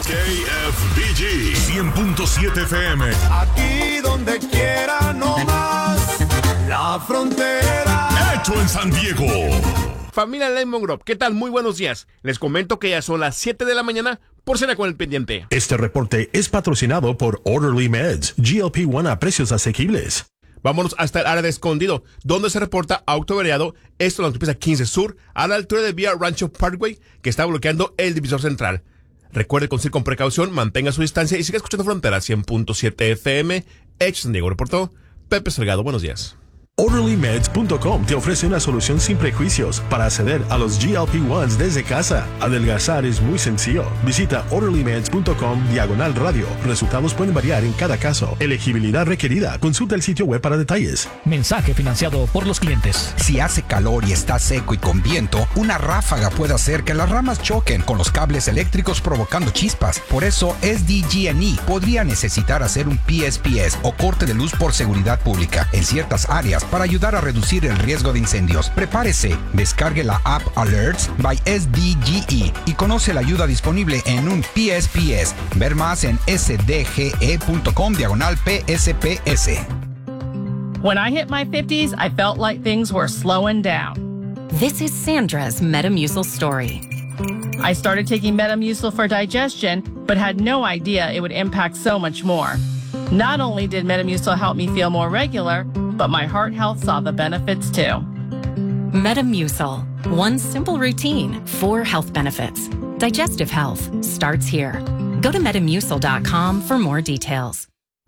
KFBG 100.7 FM. Aquí donde quiera, no más. La frontera. Hecho en San Diego. Familia Lemon Grove, ¿qué tal? Muy buenos días. Les comento que ya son las 7 de la mañana por cena con el pendiente. Este reporte es patrocinado por Orderly Meds, GLP-1 a precios asequibles. Vámonos hasta el área de Escondido, donde se reporta auto averiado. Esto en la autopista 15 Sur, a la altura de Vía Rancho Parkway, que está bloqueando el divisor central. Recuerde conducir con precaución, mantenga su distancia y siga escuchando Frontera 100.7 FM. Hecho San Diego, reportó Pepe Salgado. Buenos días. OrderlyMeds.com te ofrece una solución sin prejuicios para acceder a los GLP-1s desde casa. Adelgazar es muy sencillo. Visita OrderlyMeds.com/radio. Resultados pueden variar en cada caso. Elegibilidad requerida. Consulta el sitio web para detalles. Mensaje financiado por los clientes. Si hace calor y está seco y con viento, una ráfaga puede hacer que las ramas choquen con los cables eléctricos provocando chispas. Por eso, SDG&E podría necesitar hacer un PSPS o corte de luz por seguridad pública en ciertas áreas para ayudar a reducir el riesgo de incendios. Prepárese, descargue la app Alerts by SDG&E y conoce la ayuda disponible en un PSPS. Ver más en sdge.com/PSPS. When I hit my 50s, I felt like things were slowing down. This is Sandra's Metamucil story. I started taking Metamucil for digestion, but had no idea it would impact so much more. Not only did Metamucil help me feel more regular, but my heart health saw the benefits too. Metamucil. One simple routine, 4 health benefits. Digestive health starts here. Go to Metamucil.com for more details.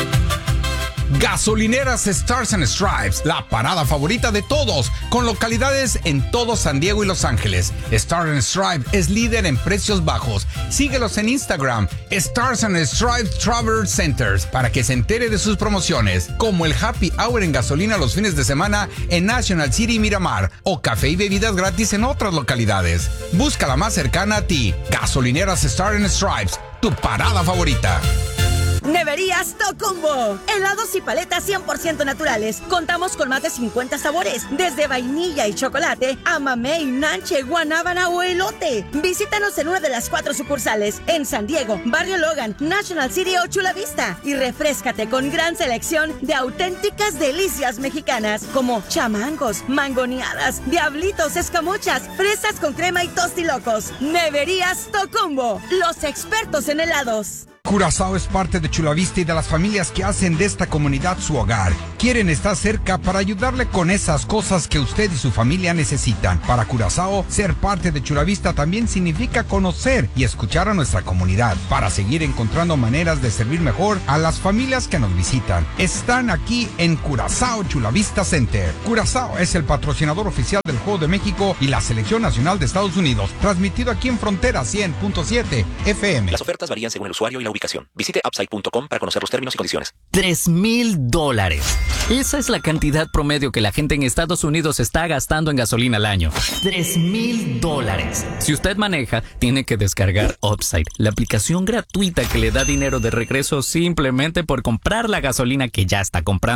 Gasolineras Stars and Stripes, la parada favorita de todos, con localidades en todo San Diego y Los Ángeles. Stars and Stripes es líder en precios bajos. Síguelos en Instagram, Stars and Stripes Travel Centers, para que se entere de sus promociones, como el Happy Hour en gasolina los fines de semana en National City y Miramar, o café y bebidas gratis en otras localidades. Busca la más cercana a ti. Gasolineras Stars and Stripes, tu parada favorita. Neverías Tocumbo. Helados y paletas 100% naturales. Contamos con más de 50 sabores, desde vainilla y chocolate a mamey, nanche, guanábana o elote. Visítanos en una de las 4 sucursales, en San Diego, Barrio Logan, National City o Chula Vista, y refréscate con gran selección de auténticas delicias mexicanas, como chamangos, mangoneadas, diablitos, escamochas, fresas con crema y tostilocos. Neverías Tocumbo, los expertos en helados. Curazao es parte de Chula Vista y de las familias que hacen de esta comunidad su hogar. Quieren estar cerca para ayudarle con esas cosas que usted y su familia necesitan. Para Curazao, ser parte de Chula Vista también significa conocer y escuchar a nuestra comunidad, para seguir encontrando maneras de servir mejor a las familias que nos visitan. Están aquí en Curazao Chula Vista Center. Curazao es el patrocinador oficial del Juego de México y la Selección Nacional de Estados Unidos, transmitido aquí en Frontera 100.7 FM. Las ofertas varían según el usuario y la ubicación. Visite upside.com para conocer los términos y condiciones. $3,000. Esa es la cantidad promedio que la gente en Estados Unidos está gastando en gasolina al año. $3,000. Si usted maneja, tiene que descargar Upside, la aplicación gratuita que le da dinero de regreso simplemente por comprar la gasolina que ya está comprando.